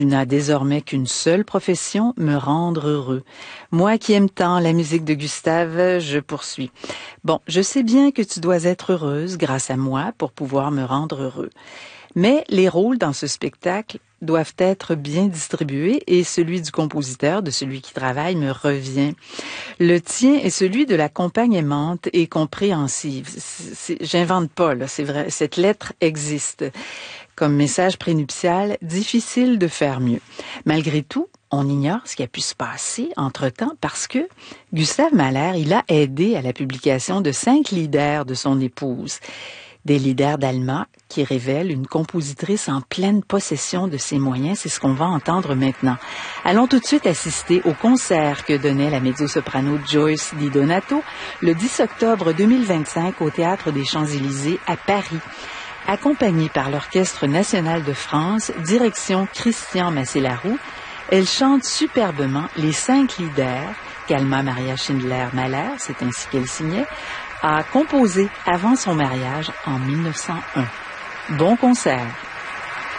n'a désormais qu'une seule profession, me rendre heureux. Moi qui aime tant la musique de Gustave, je poursuis. Bon, je sais bien que tu dois être heureuse grâce à moi pour pouvoir me rendre heureux. Mais les rôles dans ce spectacle doivent être bien distribués et celui du compositeur, de celui qui travaille, me revient. Le tien est celui de la compagne aimante et compréhensive. J'invente pas, là, c'est vrai, cette lettre existe. Comme message prénuptial, difficile de faire mieux. Malgré tout, on ignore ce qui a pu se passer entre-temps parce que Gustave Mahler, il a aidé à la publication de 5 lieder de son épouse. Des lieder d'Alma qui révèlent une compositrice en pleine possession de ses moyens. C'est ce qu'on va entendre maintenant. Allons tout de suite assister au concert que donnait la mezzo-soprano Joyce Di Donato le 10 octobre 2025 au Théâtre des Champs-Élysées à Paris. Accompagnée par l'Orchestre national de France, direction Christian Massélarou, elle chante superbement les 5 lieder qu'Alma Maria Schindler-Mahler, c'est ainsi qu'elle signait, a composé avant son mariage en 1901. Bon concert!